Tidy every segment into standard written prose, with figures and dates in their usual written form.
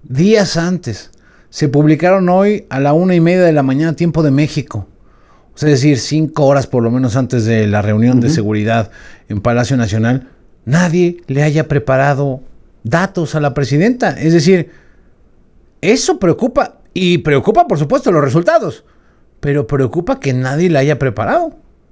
días antes. Se publicaron hoy a la 1:30 de la mañana, tiempo de México. O sea, es decir, 5 horas por lo menos antes de la reunión de seguridad en Palacio Nacional. Nadie le haya preparado datos a la presidenta. Es decir, eso preocupa. Y preocupa, por supuesto, los resultados. Pero preocupa que nadie la haya preparado.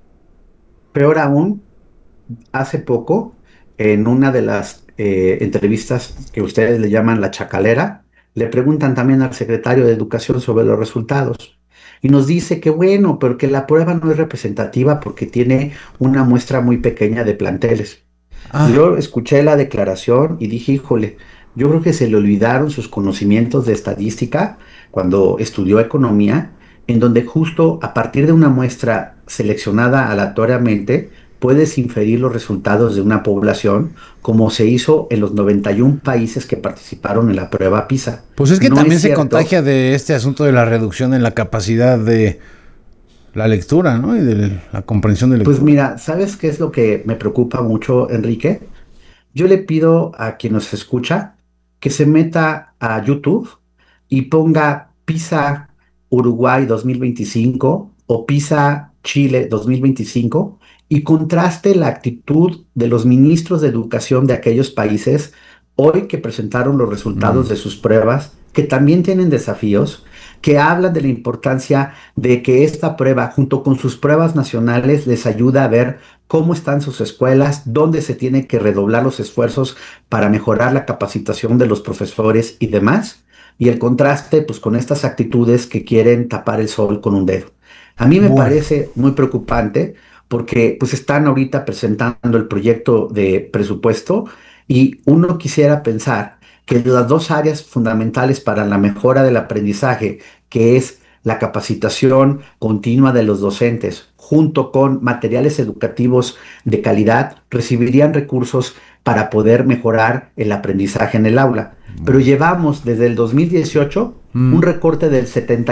Peor aún, hace poco, en una de las entrevistas que ustedes le llaman la chacalera, le preguntan también al secretario de Educación sobre los resultados. Y nos dice que bueno, pero que la prueba no es representativa porque tiene una muestra muy pequeña de planteles. Ah, Yo escuché la declaración y dije, híjole, yo creo que se le olvidaron sus conocimientos de estadística cuando estudió economía, en donde justo a partir de una muestra seleccionada aleatoriamente, puedes inferir los resultados de una población, como se hizo en los 91 países que participaron en la prueba PISA. pues es que No es también se cierto. contagia de este asunto de la reducción en la capacidad de la lectura, ¿no? Y de la comprensión de Pues lectura. mira, ¿sabes qué es lo que me preocupa mucho, Enrique? Yo le pido a quien nos escucha que se meta a YouTube y ponga PISA Uruguay 2025 o PISA Chile 2025 y contraste la actitud de los ministros de educación de aquellos países hoy que presentaron los resultados Mm. de sus pruebas, que también tienen desafíos, que hablan de la importancia de que esta prueba, junto con sus pruebas nacionales, les ayuda a ver cómo están sus escuelas, dónde se tienen que redoblar los esfuerzos para mejorar la capacitación de los profesores y demás, y el contraste pues con estas actitudes que quieren tapar el sol con un dedo. A mí me Bueno, parece muy preocupante porque pues están ahorita presentando el proyecto de presupuesto y uno quisiera pensar que las dos áreas fundamentales para la mejora del aprendizaje, que es la capacitación continua de los docentes, junto con materiales educativos de calidad, recibirían recursos para poder mejorar el aprendizaje en el aula. Pero bueno. llevamos desde el 2018 un Mm, recorte del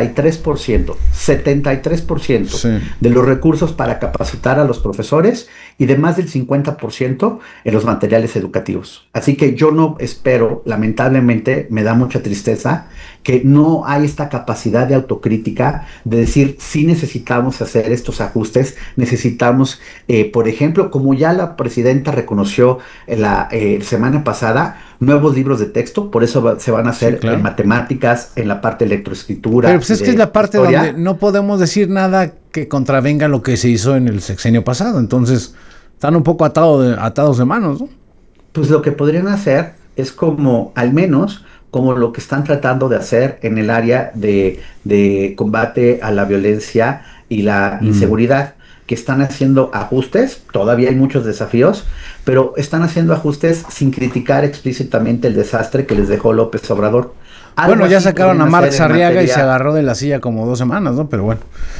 73% sí. de los recursos para capacitar a los profesores y de más del 50% en los materiales educativos. Así que yo no espero, lamentablemente, me da mucha tristeza que no hay esta capacidad de autocrítica de decir si necesitamos hacer estos ajustes, necesitamos, por ejemplo, como ya la presidenta reconoció la semana pasada, nuevos libros de texto, por eso se van a Sí, hacer en claro. matemáticas, en la parte de Pero electroescritura pues y es que es la de parte donde historia. no podemos decir nada que contravenga lo que se hizo en el sexenio pasado. Entonces, están un poco atados de manos, ¿no? Pues lo que podrían hacer es como, al menos, como lo que están tratando de hacer en el área de combate a la violencia y la Mm. inseguridad, que están haciendo ajustes, todavía hay muchos desafíos, pero están haciendo ajustes sin criticar explícitamente el desastre que les dejó López Obrador. Algo Bueno, ya así sacaron podrían a Marx hacer en Arriaga y se materia, agarró de la silla como 2 semanas, ¿no? Pero bueno.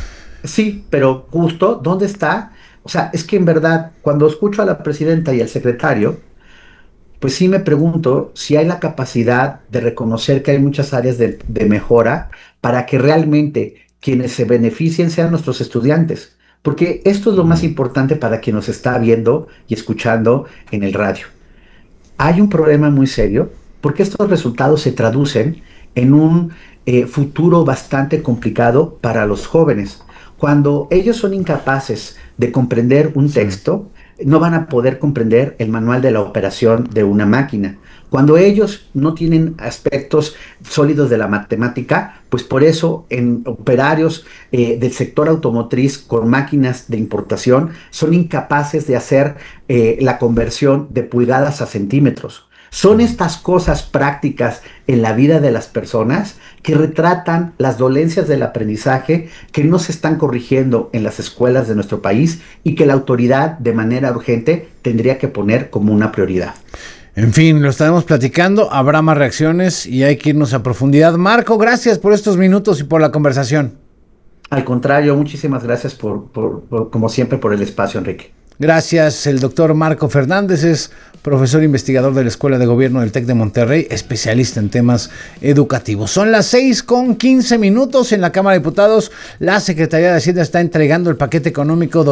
sí, pero justo, ¿dónde está? O sea, es que en verdad, cuando escucho a la presidenta y al secretario, pues sí me pregunto si hay la capacidad de reconocer que hay muchas áreas de mejora para que realmente quienes se beneficien sean nuestros estudiantes. Porque esto es lo más Mm. importante para quien nos está viendo y escuchando en el radio. Hay un problema muy serio porque estos resultados se traducen en un futuro bastante complicado para los jóvenes. Cuando ellos son incapaces de comprender un Sí. texto, no van a poder comprender el manual de la operación de una máquina. Cuando ellos no tienen aspectos sólidos de la matemática, pues por eso en operarios del sector automotriz con máquinas de importación son incapaces de hacer la conversión de pulgadas a centímetros. Son Mm. estas cosas prácticas en la vida de las personas que retratan las dolencias del aprendizaje que no se están corrigiendo en las escuelas de nuestro país y que la autoridad de manera urgente tendría que poner como una prioridad. En fin, lo estaremos platicando, habrá más reacciones y hay que irnos a profundidad. Marco, gracias por estos minutos y por la conversación. Al contrario, muchísimas gracias como siempre, por el espacio, Enrique. Gracias, el doctor Marco Fernández es profesor investigador de la Escuela de Gobierno del TEC de Monterrey, especialista en temas educativos. Son las 6:15 en la Cámara de Diputados. La Secretaría de Hacienda está entregando el paquete económico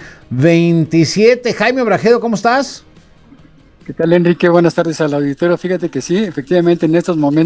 2027. Jaime Obrajedo, ¿cómo estás? ¿Qué tal, Enrique? Buenas tardes al auditorio. Fíjate que sí, efectivamente en estos momentos